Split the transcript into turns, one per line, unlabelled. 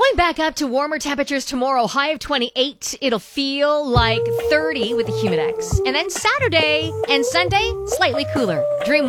Going back up to warmer temperatures tomorrow, high of 28. It'll feel like 30 with the Humidex. And then Saturday and Sunday, slightly cooler. Dream